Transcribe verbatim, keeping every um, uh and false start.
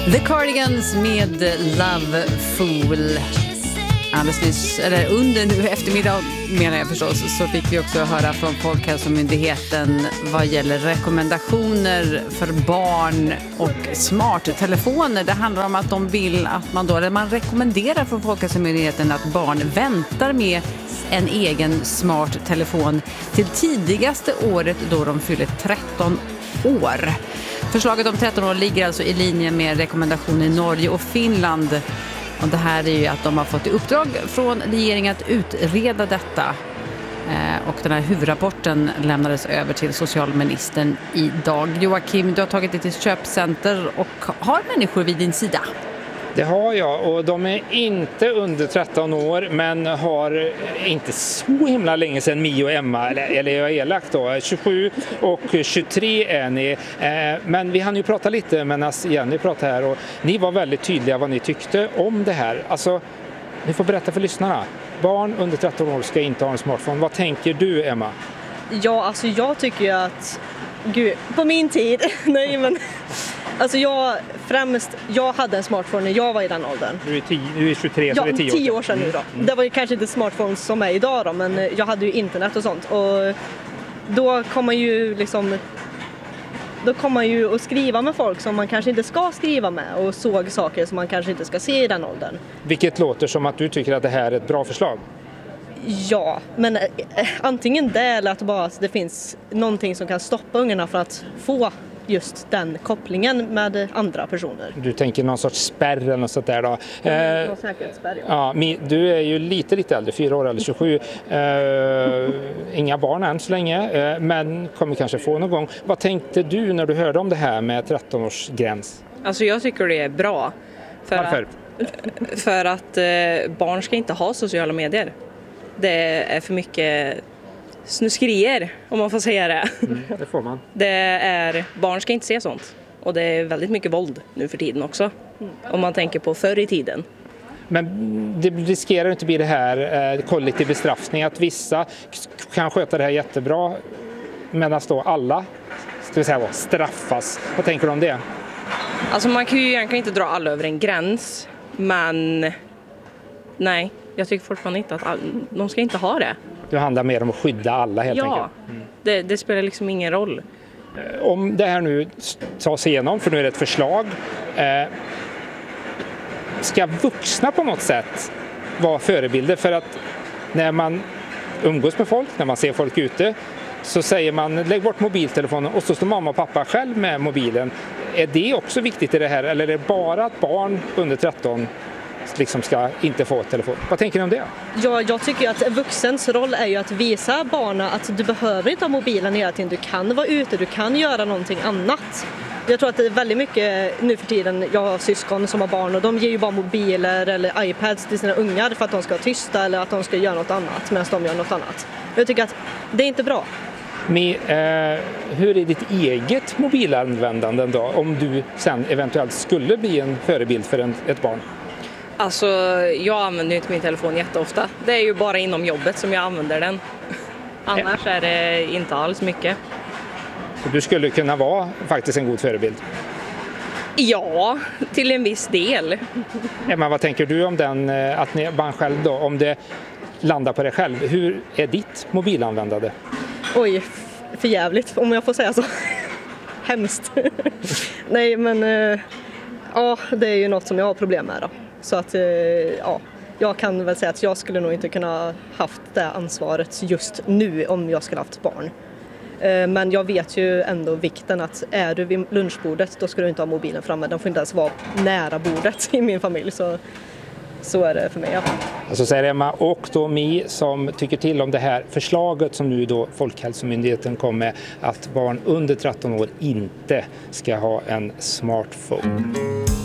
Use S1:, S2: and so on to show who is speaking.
S1: The Cardigans med Love Fool. Alldeles nyss, eller under nu eftermiddag menar jag förstås, så fick vi också höra från Folkhälsomyndigheten vad gäller rekommendationer för barn och smarttelefoner. Det handlar om att de vill att man då, eller man rekommenderar från Folkhälsomyndigheten att barn väntar med en egen smart telefon till tidigaste året då de fyller tretton år. Förslaget om tretton år ligger alltså i linje med rekommendationer i Norge och Finland. Och det här är ju att de har fått i uppdrag från regeringen att utreda detta. Eh, och den här huvudrapporten lämnades över till socialministern idag. Joakim, du har tagit dig till köpcenter och har människor vid din sida.
S2: Det har jag, och de är inte under tretton år men har inte så himla länge sedan Mio och Emma, eller, eller jag är elakt då, tjugosju och tjugotre är ni. Eh, men vi hann ju prata lite medan Jenny pratade här och ni var väldigt tydliga vad ni tyckte om det här. Alltså, ni får berätta för lyssnarna. Barn under tretton år ska inte ha en smartphone. Vad tänker du, Emma?
S3: Ja, alltså jag tycker ju att, gud, på min tid, nej men... Alltså jag främst, jag hade en smartphone när jag var i den åldern.
S2: Du är, tio, du är tjugotre,
S3: ja,
S2: så det är tio år sedan.
S3: tio år sedan nu då. Mm. Det var ju kanske inte smartphones som är idag då, men jag hade ju internet och sånt. Och då kom man ju liksom, då kom man ju att skriva med folk som man kanske inte ska skriva med och såg saker som man kanske inte ska se i den åldern.
S2: Vilket låter som att du tycker att det här är ett bra förslag.
S3: Ja, men eh, antingen det eller att bara att det finns någonting som kan stoppa ungarna från att få just den kopplingen med andra personer.
S2: Du tänker någon sorts spärr eller något sånt där då?
S3: Mm, någon säkerhetsspärr, ja.
S2: Ja, du är ju lite lite äldre, fyra år eller tjugosju. Eh, inga barn än så länge, eh, men kommer kanske få någon gång. Vad tänkte du när du hörde om det här med tretton-årsgräns?
S4: Alltså jag tycker det är bra. För
S2: Varför?
S4: Att, för att eh, barn ska inte ha sociala medier. Det är för mycket snuskerier, om man får säga det.
S2: Mm, det får man.
S4: Det är, barn ska inte se sånt. Och det är väldigt mycket våld nu för tiden också. Mm. Om man tänker på förr i tiden.
S2: Men det riskerar inte bli det här eh, kollektiv bestraffning att vissa kan sköta det här jättebra medan då alla ska vi säga, straffas. Vad tänker du om det?
S4: Alltså man kan ju egentligen inte dra alla över en gräns. Men nej, jag tycker fortfarande inte att all, de ska inte ha det.
S2: Det handlar mer om att skydda alla helt
S4: ja,
S2: enkelt.
S4: Ja, mm. det, det spelar liksom ingen roll.
S2: Om det här nu tas igenom, för nu är det ett förslag, eh, ska vuxna på något sätt vara förebilder? För att när man umgås med folk, när man ser folk ute, så säger man lägg bort mobiltelefonen och så står mamma och pappa själv med mobilen. Är det också viktigt i det här, eller är det bara att barn under tretton liksom ska inte få telefon? Vad tänker ni om det?
S3: Ja, jag tycker att vuxens roll är ju att visa barnen att du behöver inte ha mobilen hela tiden. Du kan vara ute, du kan göra någonting annat. Jag tror att det är väldigt mycket nu för tiden, jag har syskon som har barn och de ger ju bara mobiler eller iPads till sina ungar för att de ska vara tysta eller att de ska göra något annat medan de gör något annat. Jag tycker att det är inte bra.
S2: Men, eh, hur är ditt eget mobilanvändande då, om du sen eventuellt skulle bli en förebild för en, ett barn?
S4: Alltså jag använder inte min telefon jätteofta. Det är ju bara inom jobbet som jag använder den. Annars är det inte alls mycket.
S2: Så du skulle kunna vara faktiskt en god förebild?
S4: Ja, till en viss del.
S2: Emma, vad tänker du om den, att ni barn själv då, om det landar på dig själv, hur är ditt mobilanvändande?
S3: Oj, för jävligt om jag får säga så. Hemskt. Nej, men ja, det är ju något som jag har problem med då. Så att ja, jag kan väl säga att jag skulle nog inte kunna haft det ansvaret just nu om jag skulle haft barn. Men jag vet ju ändå vikten att är du vid lunchbordet då ska du inte ha mobilen framme. Den får inte ens vara nära bordet i min familj. Så, så är det för mig.
S2: Alltså säger Emma och då Mi som tycker till om det här förslaget som nu då Folkhälsomyndigheten kom med att barn under tretton år inte ska ha en smartphone.